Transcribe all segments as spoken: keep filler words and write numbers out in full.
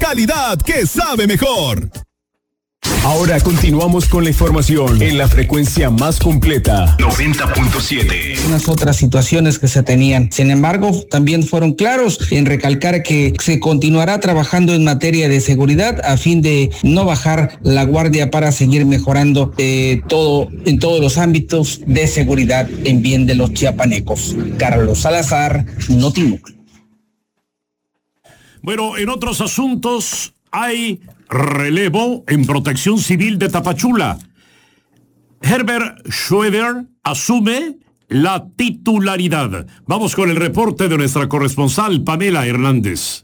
calidad que sabe mejor. Ahora continuamos con la información en la frecuencia más completa. noventa punto siete. Unas otras situaciones que se tenían. Sin embargo, también fueron claros en recalcar que se continuará trabajando en materia de seguridad a fin de no bajar la guardia para seguir mejorando eh, todo en todos los ámbitos de seguridad en bien de los chiapanecos. Carlos Salazar, Notimuc. Bueno, en otros asuntos hay relevo en Protección Civil de Tapachula. Herbert Schroeder asume la titularidad. Vamos con el reporte de nuestra corresponsal Pamela Hernández.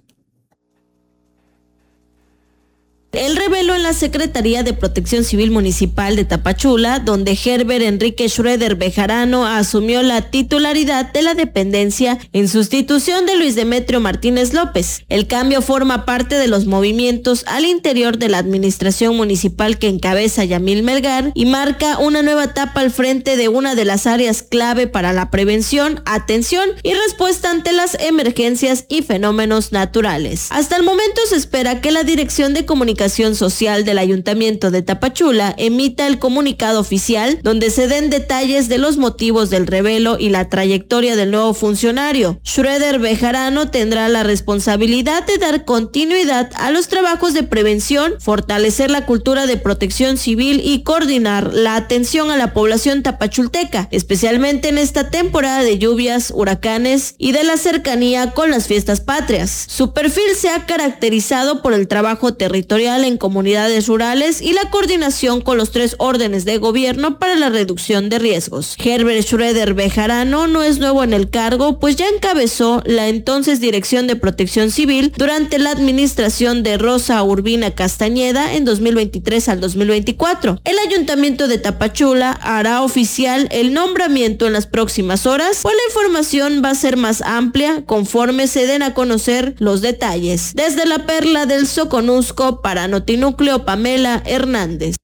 El revelo en la Secretaría de Protección Civil Municipal de Tapachula, donde Herbert Enrique Schroeder Bejarano asumió la titularidad de la dependencia en sustitución de Luis Demetrio Martínez López. El cambio forma parte de los movimientos al interior de la administración municipal que encabeza Yamil Melgar y marca una nueva etapa al frente de una de las áreas clave para la prevención, atención y respuesta ante las emergencias y fenómenos naturales. Hasta el momento se espera que la Dirección de Comunicación Social del Ayuntamiento de Tapachula emita el comunicado oficial donde se den detalles de los motivos del revelo y la trayectoria del nuevo funcionario. Schroeder Bejarano tendrá la responsabilidad de dar continuidad a los trabajos de prevención, fortalecer la cultura de protección civil y coordinar la atención a la población tapachulteca, especialmente en esta temporada de lluvias, huracanes y de la cercanía con las fiestas patrias. Su perfil se ha caracterizado por el trabajo territorial en comunidades rurales y la coordinación con los tres órdenes de gobierno para la reducción de riesgos. Herbert Schroeder Bejarano no es nuevo en el cargo, pues ya encabezó la entonces Dirección de Protección Civil durante la administración de Rosa Urbina Castañeda en dos mil veintitrés al dos mil veinticuatro. El Ayuntamiento de Tapachula hará oficial el nombramiento en las próximas horas, pues la información va a ser más amplia conforme se den a conocer los detalles. Desde la Perla del Soconusco para Notinúcleo, Pamela Hernández.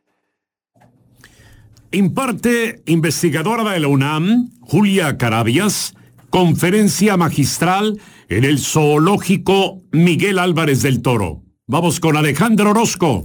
Imparte investigadora de la UNAM, Julia Carabias, conferencia magistral en el Zoológico Miguel Álvarez del Toro. Vamos con Alejandro Orozco.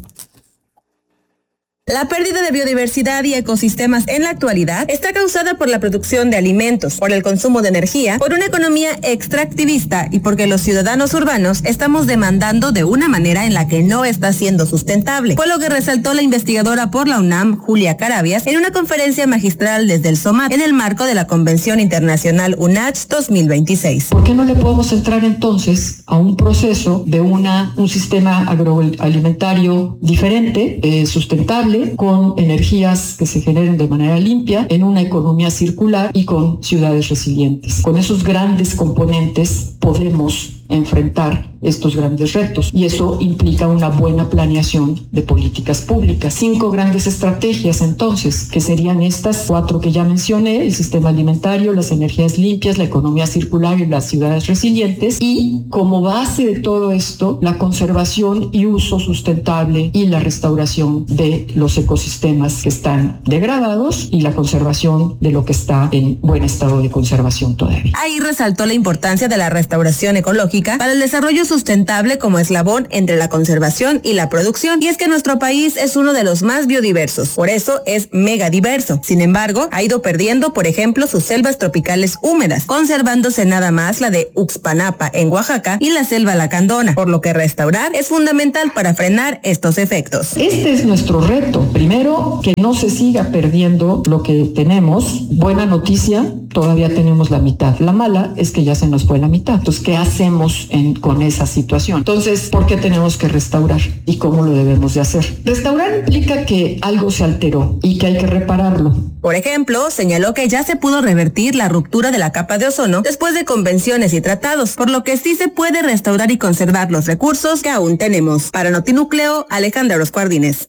La pérdida de biodiversidad y ecosistemas en la actualidad está causada por la producción de alimentos, por el consumo de energía, por una economía extractivista y porque los ciudadanos urbanos estamos demandando de una manera en la que no está siendo sustentable. Fue lo que resaltó la investigadora por la UNAM, Julia Carabias, en una conferencia magistral desde el SOMAT en el marco de la Convención Internacional UNACH dos mil veintiséis. ¿Por qué no le podemos entrar entonces a un proceso de una, un sistema agroalimentario diferente, eh, sustentable, con energías que se generen de manera limpia, en una economía circular y con ciudades resilientes? Con esos grandes componentes podemos enfrentar estos grandes retos y eso implica una buena planeación de políticas públicas. Cinco grandes estrategias entonces, que serían estas cuatro que ya mencioné: el sistema alimentario, las energías limpias, la economía circular y las ciudades resilientes, y como base de todo esto, la conservación y uso sustentable y la restauración de los ecosistemas que están degradados y la conservación de lo que está en buen estado de conservación todavía. Ahí resaltó la importancia de la restauración ecológica para el desarrollo sustentable como eslabón entre la conservación y la producción. Y es que nuestro país es uno de los más biodiversos, por eso es megadiverso. Sin embargo, ha ido perdiendo, por ejemplo, sus selvas tropicales húmedas, conservándose nada más la de Uxpanapa en Oaxaca y la selva lacandona, por lo que restaurar es fundamental para frenar estos efectos. Este es nuestro reto. Primero, que no se siga perdiendo lo que tenemos. Buena noticia, todavía tenemos la mitad. La mala es que ya se nos fue la mitad. Entonces, ¿qué hacemos En, con esa situación? Entonces, ¿por qué tenemos que restaurar y cómo lo debemos de hacer? Restaurar implica que algo se alteró y que hay que repararlo. Por ejemplo, señaló que ya se pudo revertir la ruptura de la capa de ozono después de convenciones y tratados, por lo que sí se puede restaurar y conservar los recursos que aún tenemos. Para Notinúcleo, Alejandra Orozco Ardínez.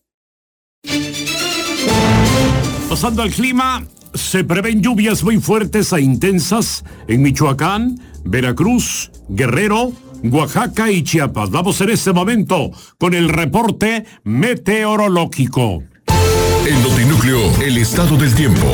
Pasando al clima, se prevén lluvias muy fuertes e intensas en Michoacán, Veracruz, Guerrero, Oaxaca y Chiapas. Vamos en este momento con el reporte meteorológico. En Notinúcleo, el estado del tiempo.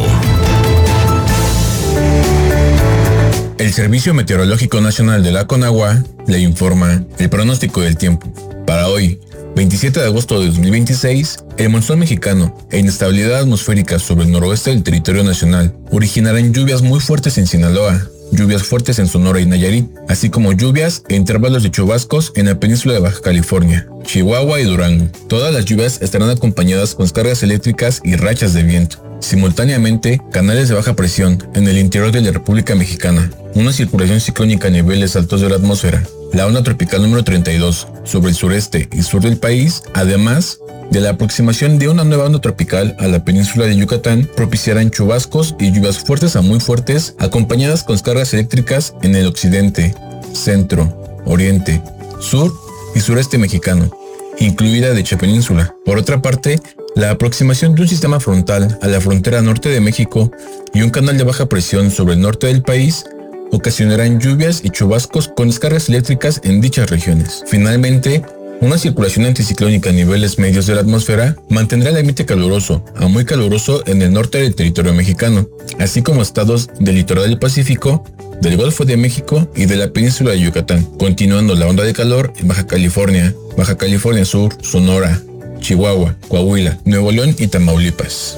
El Servicio Meteorológico Nacional de la Conagua le informa el pronóstico del tiempo Para hoy, veintisiete de agosto de dos mil veintiséis, el monzón mexicano e inestabilidad atmosférica sobre el noroeste del territorio nacional originarán lluvias muy fuertes en Sinaloa, lluvias fuertes en Sonora y Nayarit, así como lluvias e intervalos de chubascos en la península de Baja California, Chihuahua y Durango. Todas las lluvias estarán acompañadas con descargas eléctricas y rachas de viento. Simultáneamente, canales de baja presión en el interior de la República Mexicana, una circulación ciclónica a niveles altos de la atmósfera, la onda tropical número treinta y dos sobre el sureste y sur del país, además de la aproximación de una nueva onda tropical a la península de Yucatán, propiciarán chubascos y lluvias fuertes a muy fuertes, acompañadas con descargas eléctricas en el occidente, centro, oriente, sur y sureste mexicano, incluida dicha península. Por otra parte, la aproximación de un sistema frontal a la frontera norte de México y un canal de baja presión sobre el norte del país ocasionarán lluvias y chubascos con descargas eléctricas en dichas regiones. Finalmente, una circulación anticiclónica a niveles medios de la atmósfera mantendrá el ambiente caluroso a muy caluroso en el norte del territorio mexicano, así como estados del litoral del Pacífico, del Golfo de México y de la península de Yucatán, continuando la onda de calor en Baja California, Baja California Sur, Sonora, Chihuahua, Coahuila, Nuevo León y Tamaulipas.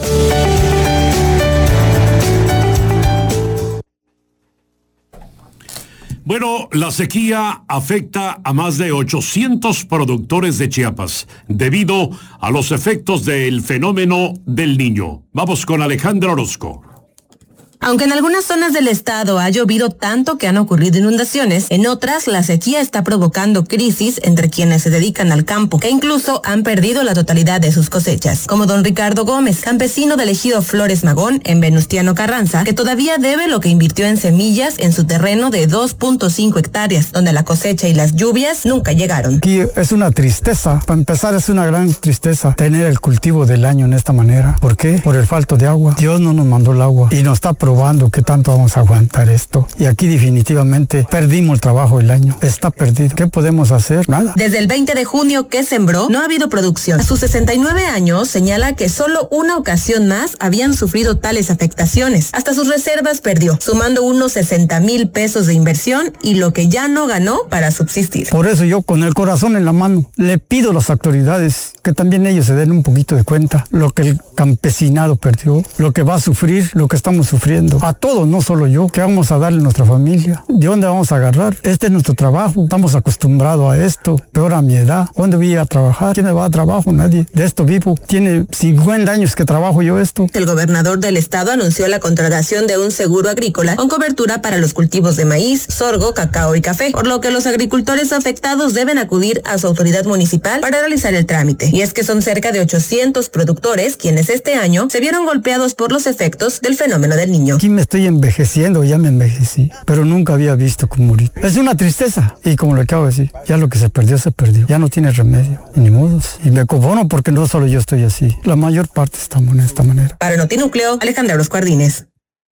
Bueno, la sequía afecta a más de ochocientos productores de Chiapas debido a los efectos del fenómeno del Niño. Vamos con Alejandra Orozco. Aunque en algunas zonas del estado ha llovido tanto que han ocurrido inundaciones, en otras la sequía está provocando crisis entre quienes se dedican al campo, que incluso han perdido la totalidad de sus cosechas, como don Ricardo Gómez, campesino del ejido Flores Magón en Venustiano Carranza, que todavía debe lo que invirtió en semillas en su terreno de dos punto cinco hectáreas, donde la cosecha y las lluvias nunca llegaron. Aquí es una tristeza, para empezar es una gran tristeza tener el cultivo del año en esta manera. ¿Por qué? Por el falto de agua. Dios no nos mandó el agua y nos está probando que tanto vamos a aguantar esto. Y aquí definitivamente perdimos el trabajo del año. Está perdido. ¿Qué podemos hacer? Nada. Desde el veinte de junio que sembró, no ha habido producción. A sus sesenta y nueve años señala que solo una ocasión más habían sufrido tales afectaciones. Hasta sus reservas perdió, sumando unos sesenta mil pesos de inversión y lo que ya no ganó para subsistir. Por eso yo, con el corazón en la mano, le pido a las autoridades que también ellos se den un poquito de cuenta lo que el campesinado perdió, lo que va a sufrir, lo que estamos sufriendo. A todos, no solo yo. ¿Qué vamos a darle a nuestra familia? ¿De dónde vamos a agarrar? Este es nuestro trabajo. Estamos acostumbrados a esto. Peor a mi edad. ¿Dónde voy a trabajar? ¿Quién me va a trabajo? Nadie. De esto vivo. Tiene cincuenta años que trabajo yo esto. El gobernador del estado anunció la contratación de un seguro agrícola con cobertura para los cultivos de maíz, sorgo, cacao y café, por lo que los agricultores afectados deben acudir a su autoridad municipal para realizar el trámite. Y es que son cerca de ochocientos productores quienes este año se vieron golpeados por los efectos del fenómeno del Niño. Aquí me estoy envejeciendo, ya me envejecí, pero nunca había visto como ahorita. Es una tristeza y como le acabo de decir, ya lo que se perdió, se perdió. Ya no tiene remedio, ni modos. Y me conformo porque no solo yo estoy así. La mayor parte estamos de esta manera. Para Notinúcleo, Alejandra Orozco Ardínez.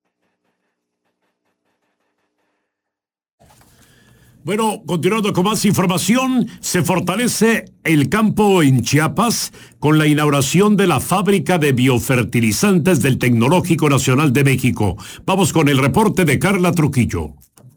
Bueno, continuando con más información, se fortalece el campo en Chiapas con la inauguración de la fábrica de biofertilizantes del Tecnológico Nacional de México. Vamos con el reporte de Carla Trujillo.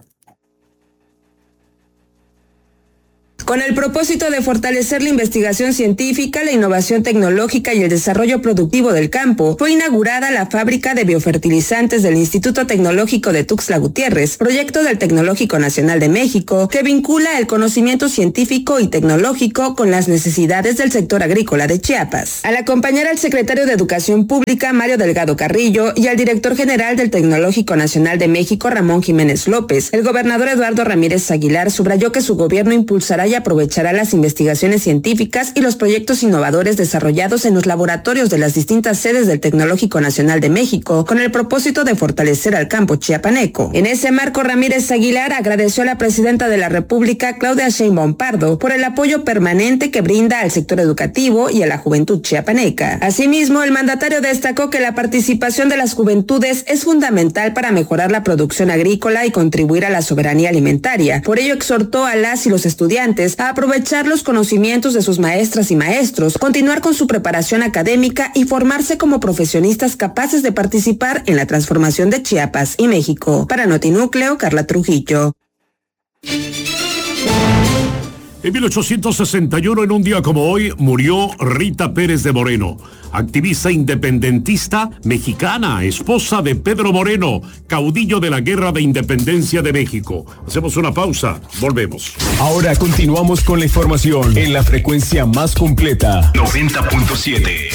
Con el propósito de fortalecer la investigación científica, la innovación tecnológica y el desarrollo productivo del campo, fue inaugurada la fábrica de biofertilizantes del Instituto Tecnológico de Tuxtla Gutiérrez, proyecto del Tecnológico Nacional de México, que vincula el conocimiento científico y tecnológico con las necesidades del sector agrícola de Chiapas. Al acompañar al secretario de Educación Pública, Mario Delgado Carrillo, y al director general del Tecnológico Nacional de México, Ramón Jiménez López, el gobernador Eduardo Ramírez Aguilar subrayó que su gobierno impulsará y aprovechará las investigaciones científicas y los proyectos innovadores desarrollados en los laboratorios de las distintas sedes del Tecnológico Nacional de México con el propósito de fortalecer al campo chiapaneco. En ese marco, Ramírez Aguilar agradeció a la presidenta de la República, Claudia Sheinbaum Pardo, por el apoyo permanente que brinda al sector educativo y a la juventud chiapaneca. Asimismo, el mandatario destacó que la participación de las juventudes es fundamental para mejorar la producción agrícola y contribuir a la soberanía alimentaria. Por ello, exhortó a las y los estudiantes a aprovechar los conocimientos de sus maestras y maestros, continuar con su preparación académica y formarse como profesionistas capaces de participar en la transformación de Chiapas y México. Para Notinúcleo, Carla Trujillo. En mil ochocientos sesenta y uno, en un día como hoy, murió Rita Pérez de Moreno, activista independentista mexicana, esposa de Pedro Moreno, caudillo de la Guerra de Independencia de México. Hacemos una pausa, volvemos. Ahora continuamos con la información en la frecuencia más completa. noventa punto siete.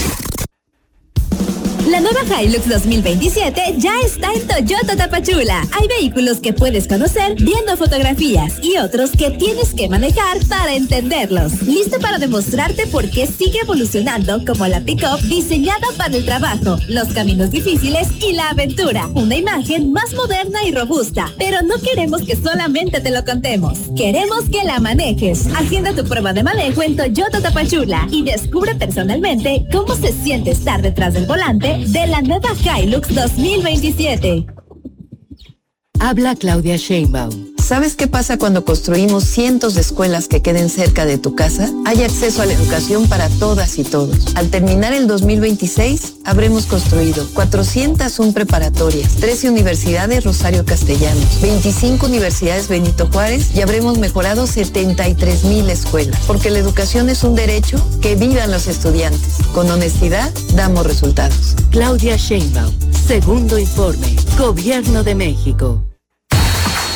La nueva Hilux dos mil veintisiete ya está en Toyota Tapachula. Hay vehículos que puedes conocer viendo fotografías y otros que tienes que manejar para entenderlos. Listo para demostrarte por qué sigue evolucionando como la pick-up diseñada para el trabajo, los caminos difíciles y la aventura. Una imagen más moderna y robusta, pero no queremos que solamente te lo contemos. Queremos que la manejes. Haciendo tu prueba de manejo en Toyota Tapachula y descubre personalmente cómo se siente estar detrás del volante de la nueva Hilux dos mil veintisiete. Habla Claudia Sheinbaum. ¿Sabes qué pasa cuando construimos cientos de escuelas que queden cerca de tu casa? Hay acceso a la educación para todas y todos. Al terminar el dos mil veintiséis, habremos construido cuatrocientas una preparatorias, trece universidades Rosario Castellanos, veinticinco universidades Benito Juárez y habremos mejorado setenta y tres mil escuelas. Porque la educación es un derecho, que vivan los estudiantes. Con honestidad, damos resultados. Claudia Sheinbaum. Segundo informe. Gobierno de México.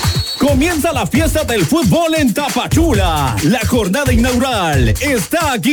Comienza la fiesta del fútbol en Tapachula. La jornada inaugural está aquí.